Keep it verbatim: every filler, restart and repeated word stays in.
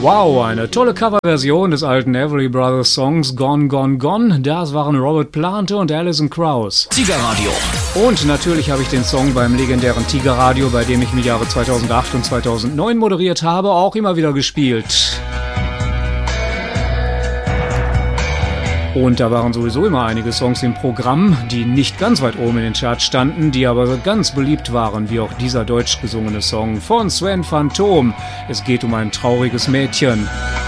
Wow, eine tolle Coverversion des alten Everly Brothers Songs Gone, Gone, Gone. Das waren Robert Plante und Alison Krauss. Tiger Radio. Und natürlich habe ich den Song beim legendären Tiger Radio, bei dem ich im Jahre zweitausendacht und zweitausendneun moderiert habe, auch immer wieder gespielt. Und da waren sowieso immer einige Songs im Programm, die nicht ganz weit oben in den Charts standen, die aber ganz beliebt waren, wie auch dieser deutsch gesungene Song von Sven Phantom. Es geht um ein trauriges Mädchen.